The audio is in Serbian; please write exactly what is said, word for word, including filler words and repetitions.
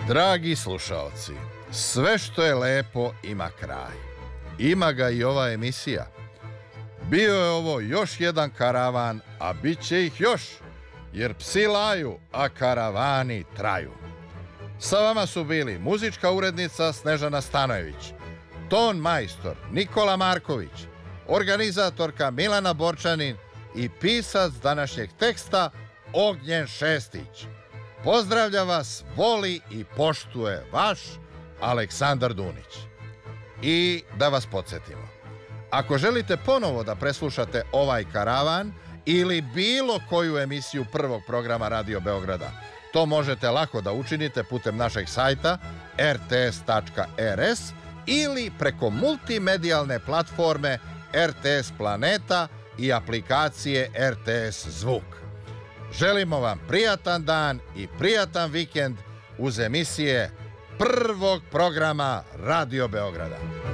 Dragi slušaoci, sve što je lepo ima kraj. Ima ga i ova emisija. Bio je ovo još jedan karavan, a bit će ih još, jer psi laju, a karavani traju. Sa vama su bili muzička urednica Snežana Stanojević, ton majstor Nikola Marković, organizatorka Milana Borčanin i pisac današnjeg teksta Ognjen Šestić. Pozdravlja vas, voli i poštuje vaš Aleksandar Dunić. I da vas podsjetimo, ako želite ponovo da preslušate ovaj karavan ili bilo koju emisiju prvog programa Radio Beograda, to možete lako da učinite putem našeg sajta er te es tačka er es ili preko multimedijalne platforme er te es Planeta i aplikacije er te es Zvuk. Želimo vam prijatan dan i prijatan vikend uz emisije prvog programa Radio Beograda.